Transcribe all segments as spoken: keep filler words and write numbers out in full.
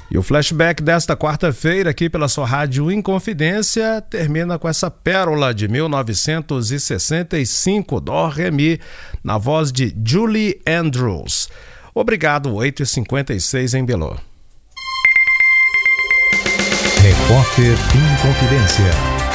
E o flashback desta quarta-feira aqui pela sua Rádio Inconfidência termina com essa pérola de mil novecentos e sessenta e cinco, Dó Ré Mi, na voz de Julie Andrews. Obrigado, oito e cinquenta e seis em Belô. Repórter Inconfidência.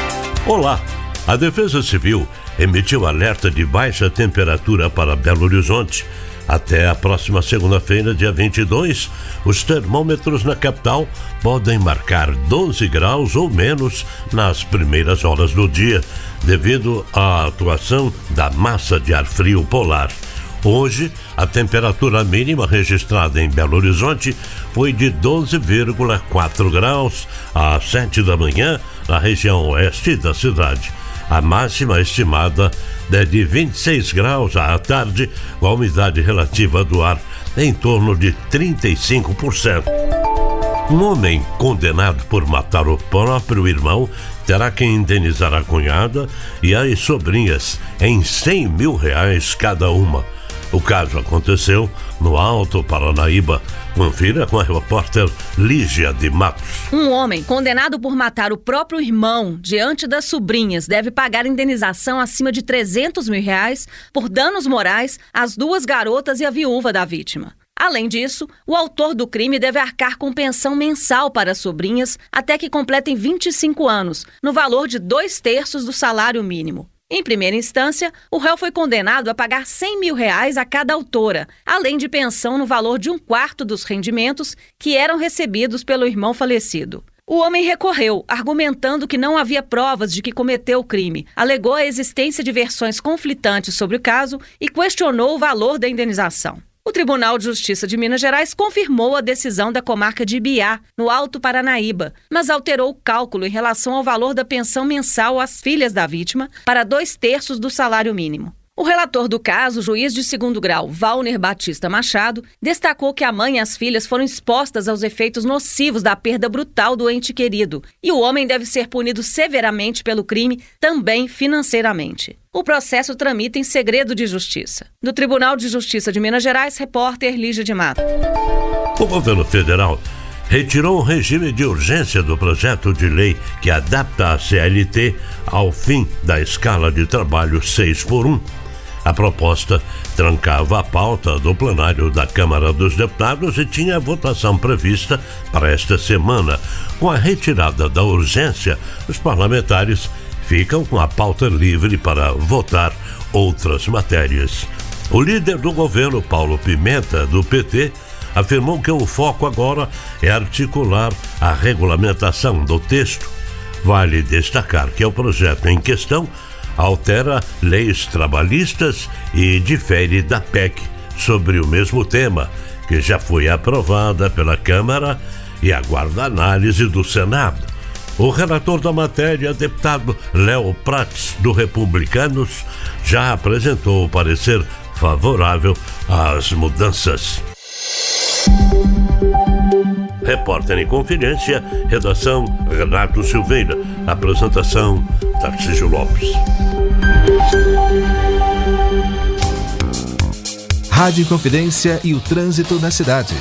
Olá, a Defesa Civil emitiu alerta de baixa temperatura para Belo Horizonte. Até a próxima segunda-feira, dia vinte e dois, os termômetros na capital podem marcar doze graus ou menos nas primeiras horas do dia, devido à atuação da massa de ar frio polar. Hoje, a temperatura mínima registrada em Belo Horizonte foi de doze vírgula quatro graus às sete da manhã, na região oeste da cidade. A máxima estimada é de vinte e seis graus à tarde, com a umidade relativa do ar em torno de trinta e cinco por cento. Um homem condenado por matar o próprio irmão terá que indenizar a cunhada e as sobrinhas em cem mil reais cada uma. O caso aconteceu no Alto Paranaíba. Confira com a repórter Lígia de Matos. Um homem condenado por matar o próprio irmão diante das sobrinhas deve pagar indenização acima de trezentos mil reais por danos morais às duas garotas e à viúva da vítima. Além disso, o autor do crime deve arcar com pensão mensal para as sobrinhas até que completem vinte e cinco anos, no valor de dois terços do salário mínimo. Em primeira instância, o réu foi condenado a pagar cem mil reais a cada autora, além de pensão no valor de um quarto dos rendimentos que eram recebidos pelo irmão falecido. O homem recorreu, argumentando que não havia provas de que cometeu o crime, alegou a existência de versões conflitantes sobre o caso e questionou o valor da indenização. O Tribunal de Justiça de Minas Gerais confirmou a decisão da comarca de Ibiá, no Alto Paranaíba, mas alterou o cálculo em relação ao valor da pensão mensal às filhas da vítima para dois terços do salário mínimo. O relator do caso, juiz de segundo grau, Valner Batista Machado, destacou que a mãe e as filhas foram expostas aos efeitos nocivos da perda brutal do ente querido e o homem deve ser punido severamente pelo crime, também financeiramente. O processo tramita em segredo de justiça. Do Tribunal de Justiça de Minas Gerais, repórter Lígia de Matos. O governo federal retirou o regime de urgência do projeto de lei que adapta a C L T ao fim da escala de trabalho seis por um. A proposta trancava a pauta do plenário da Câmara dos Deputados e tinha a votação prevista para esta semana. Com a retirada da urgência, os parlamentares ficam com a pauta livre para votar outras matérias. O líder do governo, Paulo Pimenta, do P T, afirmou que o foco agora é articular a regulamentação do texto. Vale destacar que o projeto em questão altera leis trabalhistas e difere da P E C sobre o mesmo tema, que já foi aprovada pela Câmara e aguarda análise do Senado. O relator da matéria, deputado Léo Prats, do Republicanos, já apresentou o parecer favorável às mudanças. Repórter em Confidência, redação Renato Silveira, apresentação Tarcísio Lopes. Rádio Confidência e o trânsito na cidade.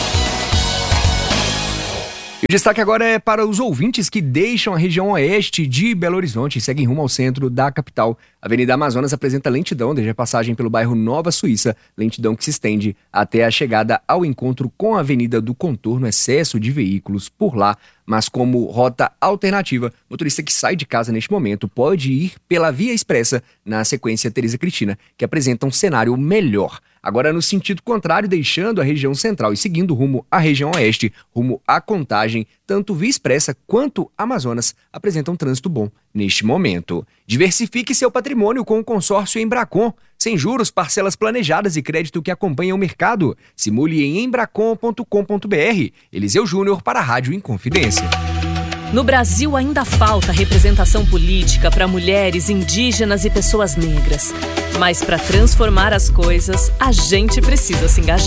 O destaque agora é para os ouvintes que deixam a região oeste de Belo Horizonte e seguem rumo ao centro da capital. A Avenida Amazonas apresenta lentidão desde a passagem pelo bairro Nova Suíça, lentidão que se estende até a chegada ao encontro com a Avenida do Contorno, excesso de veículos por lá, mas como rota alternativa, motorista que sai de casa neste momento pode ir pela Via Expressa na sequência Teresa Cristina, que apresenta um cenário melhor. Agora no sentido contrário, deixando a região central e seguindo rumo à região oeste, rumo à Contagem, tanto Via Expressa quanto Amazonas apresentam trânsito bom neste momento. Diversifique seu patrimônio com o consórcio Embracon. Sem juros, parcelas planejadas e crédito que acompanham o mercado. Simule em embracon ponto com ponto b r. Eliseu Júnior para a Rádio Inconfidência. No Brasil ainda falta representação política para mulheres, indígenas e pessoas negras. Mas para transformar as coisas, a gente precisa se engajar.